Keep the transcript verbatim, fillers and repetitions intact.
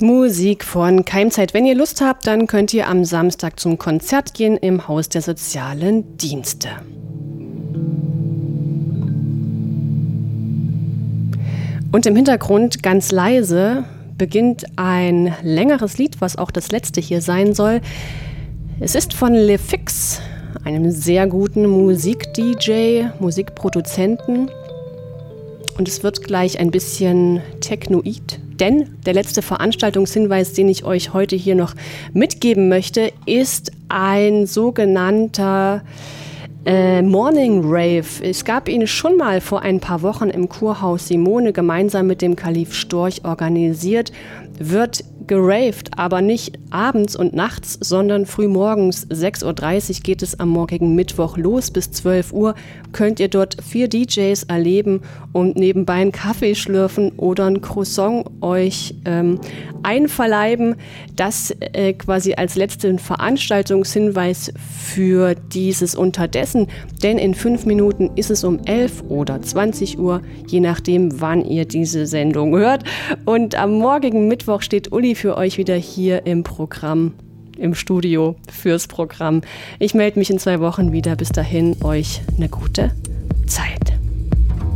Musik von Keimzeit. Wenn ihr Lust habt, dann könnt ihr am Samstag zum Konzert gehen im Haus der sozialen Dienste. Und im Hintergrund ganz leise beginnt ein längeres Lied, was auch das letzte hier sein soll. Es ist von Le Fix, einem sehr guten Musik-D J, Musikproduzenten. Und es wird gleich ein bisschen technoid, denn der letzte Veranstaltungshinweis, den ich euch heute hier noch mitgeben möchte, ist ein sogenannter äh, Morning Rave. Es gab ihn schon mal vor ein paar Wochen im Kurhaus Simone gemeinsam mit dem Kalif Storch organisiert. Wird geraved, aber nicht abends und nachts, sondern frühmorgens sechs Uhr dreißig geht es am morgigen Mittwoch los. Bis zwölf Uhr könnt ihr dort vier D Js erleben und nebenbei einen Kaffee schlürfen oder ein Croissant euch ähm, einverleiben. Das äh, quasi als letzten Veranstaltungshinweis für dieses Unterdessen, denn in fünf Minuten ist es um elf oder zwanzig Uhr, je nachdem, wann ihr diese Sendung hört. Und am morgigen Mittwoch steht Uli für euch wieder hier im Programm, im Studio fürs Programm. Ich melde mich in zwei Wochen wieder. Bis dahin, euch eine gute Zeit.